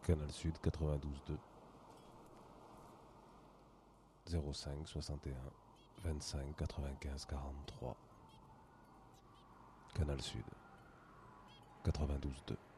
Canal Sud 92.2 05 61 25 95 43. Canal Sud 92.2.